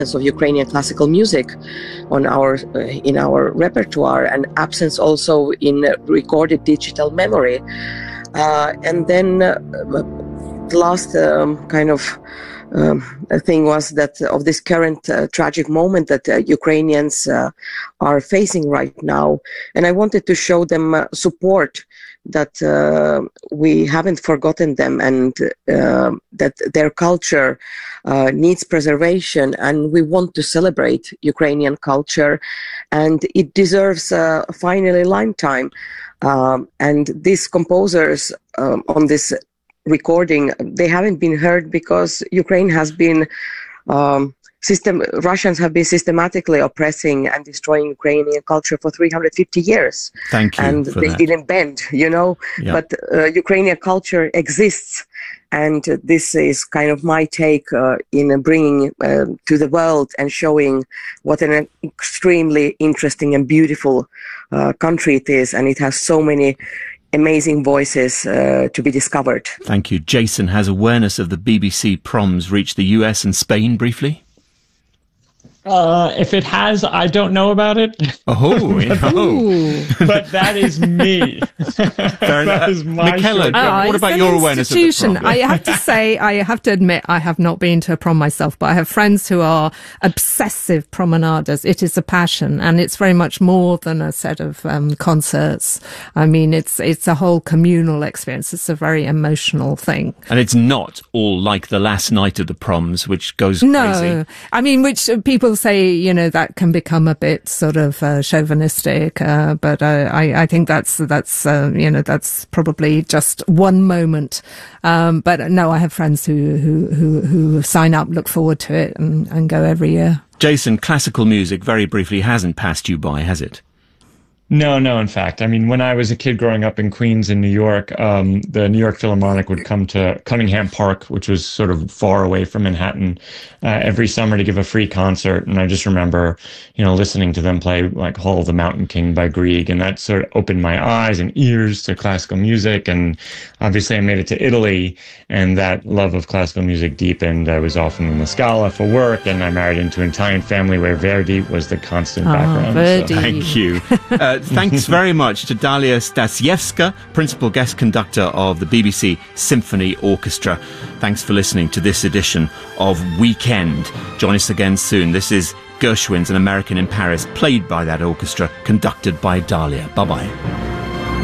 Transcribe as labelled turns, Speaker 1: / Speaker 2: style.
Speaker 1: of Ukrainian classical music on in our repertoire, and absence also in recorded digital memory. And then the last thing was that of this current tragic moment that Ukrainians are facing right now. And I wanted to show them support, that we haven't forgotten them, and that their culture needs preservation, and we want to celebrate Ukrainian culture, and it deserves finally lifetime. And these composers on this recording, they haven't been heard because Ukraine has been Russians have been systematically oppressing and destroying Ukrainian culture for 350 years.
Speaker 2: Thank you.
Speaker 1: And they didn't bend, Yep. But Ukrainian culture exists. And this is kind of my take in bringing to the world and showing what an extremely interesting and beautiful country it is. And it has so many amazing voices to be discovered.
Speaker 2: Thank you. Jason, has awareness of the BBC proms reached the US and Spain briefly?
Speaker 3: If it has, I don't know about it.
Speaker 2: But
Speaker 3: that is me. That is my
Speaker 2: Michaela, what about your awareness of the prom?
Speaker 4: I have to say, I have to admit, I have not been to a prom myself, but I have friends who are obsessive promenaders. It is a passion, and it's very much more than a set of concerts. I mean, it's a whole communal experience. It's a very emotional thing.
Speaker 2: And it's not all like the last night of the proms, which goes crazy.
Speaker 4: No, I mean, which people say, that can become a bit sort of chauvinistic, but I think that's probably just one moment. But no, I have friends who sign up, look forward to it, and go every year.
Speaker 2: Jason, classical music, very briefly, hasn't passed you by, has it?
Speaker 3: No, in fact. I mean, when I was a kid growing up in Queens in New York, the New York Philharmonic would come to Cunningham Park, which was sort of far away from Manhattan, every summer to give a free concert. And I just remember, listening to them play like Hall of the Mountain King by Grieg. And that sort of opened my eyes and ears to classical music. And obviously I made it to Italy, and that love of classical music deepened. I was often in the Scala for work, and I married into an Italian family where Verdi was the constant background.
Speaker 4: Verdi.
Speaker 2: So. Thank you. Thanks very much to Dalia Stasiewska, Principal Guest Conductor of the BBC Symphony Orchestra. Thanks for listening to this edition of Weekend. Join us again soon. This is Gershwin's An American in Paris, played by that orchestra, conducted by Dalia. Bye-bye.